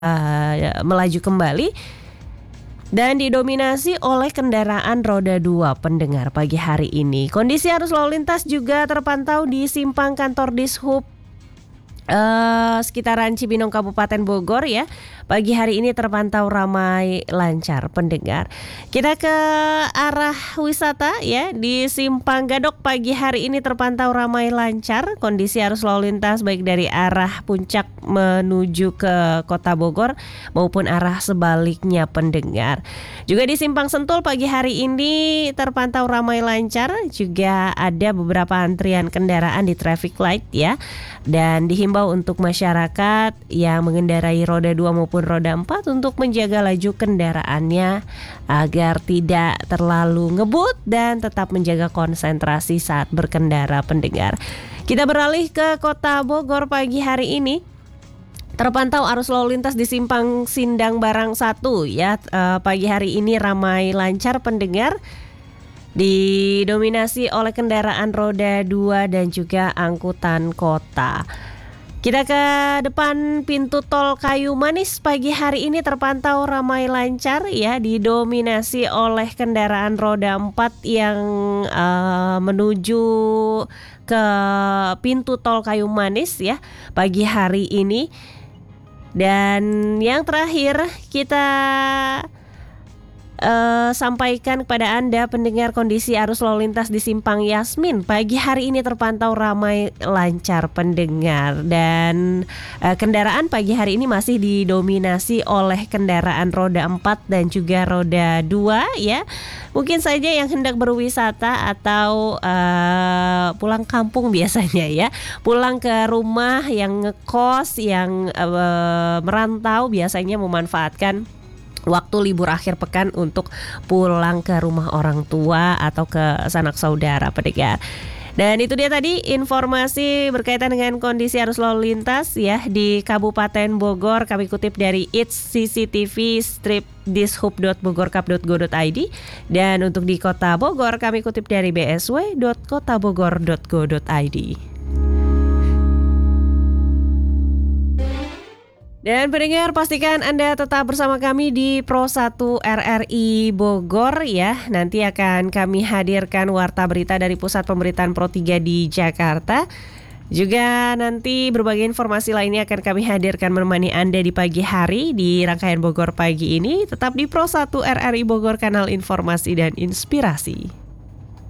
melaju kembali dan didominasi oleh kendaraan roda 2 pendengar pagi hari ini. Kondisi arus lalu lintas juga terpantau di simpang kantor Dishub sekitaran Cibinong Kabupaten Bogor ya. Pagi hari ini terpantau ramai lancar pendengar. Kita ke arah wisata ya. Di Simpang Gadok pagi hari ini terpantau ramai lancar. Kondisi arus lalu lintas baik dari arah puncak menuju ke Kota Bogor maupun arah sebaliknya pendengar. Juga di Simpang Sentul pagi hari ini terpantau ramai lancar. Juga ada beberapa antrian kendaraan di traffic light ya. Dan dihimbau untuk masyarakat yang mengendarai roda 2 maupun roda 4 untuk menjaga laju kendaraannya agar tidak terlalu ngebut dan tetap menjaga konsentrasi saat berkendara pendengar. Kita beralih ke Kota Bogor pagi hari ini. Terpantau arus lalu lintas di Simpang Sindang Barang 1 ya. Pagi hari ini ramai lancar pendengar. Didominasi oleh kendaraan roda 2 dan juga angkutan kota. Kita ke depan pintu tol Kayu Manis pagi hari ini terpantau ramai lancar ya, didominasi oleh kendaraan roda 4 yang menuju ke pintu tol Kayu Manis ya pagi hari ini. Dan yang terakhir kita sampaikan kepada Anda pendengar kondisi arus lalu lintas di Simpang Yasmin pagi hari ini terpantau ramai lancar pendengar, dan kendaraan pagi hari ini masih didominasi oleh kendaraan roda 4 dan juga roda 2 ya. Mungkin saja yang hendak berwisata atau pulang kampung biasanya ya, pulang ke rumah, yang ngekos, yang merantau biasanya memanfaatkan waktu libur akhir pekan untuk pulang ke rumah orang tua atau ke sanak saudara pendengar. Dan itu dia tadi informasi berkaitan dengan kondisi arus lalu lintas ya di Kabupaten Bogor. Kami kutip dari It's CCTV strip dishub.bogorkap.go.id, dan untuk di Kota Bogor kami kutip dari bsw.kotabogor.go.id. Dan pendengar, pastikan Anda tetap bersama kami di Pro 1 RRI Bogor ya. Nanti akan kami hadirkan warta berita dari Pusat Pemberitaan Pro 3 di Jakarta. Juga nanti berbagai informasi lainnya akan kami hadirkan menemani Anda di pagi hari di rangkaian Bogor pagi ini. Tetap di Pro 1 RRI Bogor, kanal informasi dan inspirasi.